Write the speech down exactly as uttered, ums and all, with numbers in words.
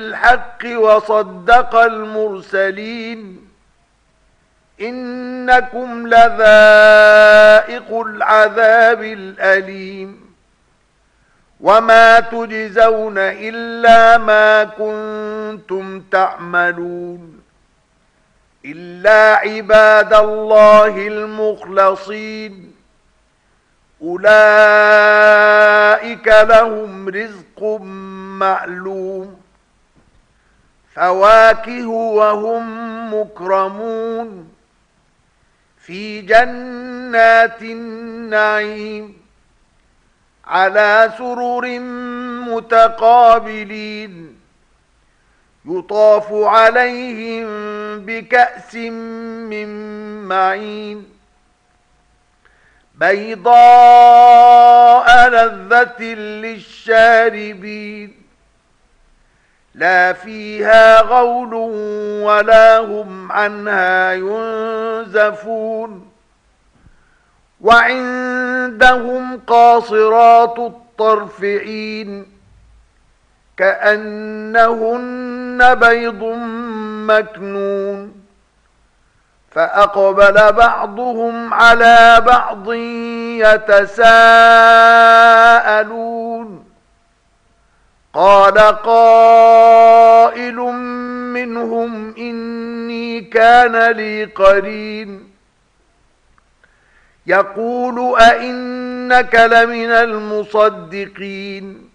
بالحق وصدق المرسلين إنكم لذائق العذاب الأليم وما تجزون إلا ما كنتم تعملون إلا عباد الله المخلصين أولئك لهم رزق معلوم فواكه وهم مكرمون في جنات النعيم على سرر متقابلين يطاف عليهم بكأس من معين بيضاء لذة للشاربين لا فيها غول ولا هم عنها ينزفون وعندهم قاصرات الطرف عين كأنهن بيض مكنون فأقبل بعضهم على بعض يتساءلون قال قائل منهم إني كان لي قرين يقول أئنك لمن المصدقين